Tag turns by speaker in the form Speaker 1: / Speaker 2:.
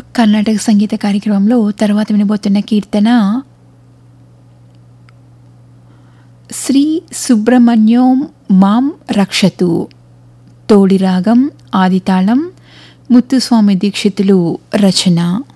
Speaker 1: కర్ణాటక సంగీత కార్యక్రమంలో తర్వాత వినబోతున్న కీర్తన శ్రీ సుబ్రహ్మణ్యం మాం రక్షతు. తోడి రాగం, ఆదితాళం, ముత్తుస్వామి దీక్షితులు రచన.